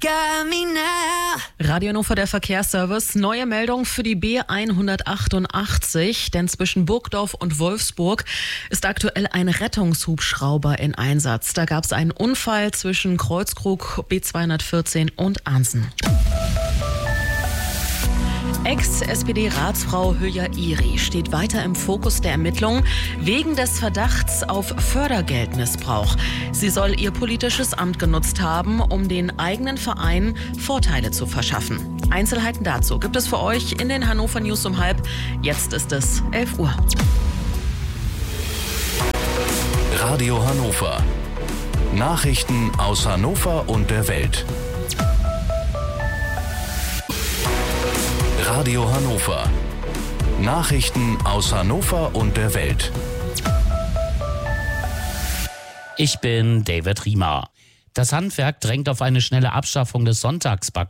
Radio Hannover, der Verkehrsservice. Neue Meldung für die B188, denn zwischen Burgdorf und Wolfsburg ist aktuell ein Rettungshubschrauber in Einsatz. Da gab es einen Unfall zwischen Kreuzkrug, B214 und Arnsen. Ex-SPD-Ratsfrau Hülya Iri steht weiter im Fokus der Ermittlungen wegen des Verdachts auf Fördergeldmissbrauch. Sie soll ihr politisches Amt genutzt haben, um den eigenen Verein Vorteile zu verschaffen. Einzelheiten dazu gibt es für euch in den Hannover News um 12:30. Jetzt ist es 11 Uhr. Radio Hannover. Nachrichten aus Hannover und der Welt. Radio Hannover. Nachrichten aus Hannover und der Welt. Ich bin David Riemer. Das Handwerk drängt auf eine schnelle Abschaffung des Sonntagsbackens.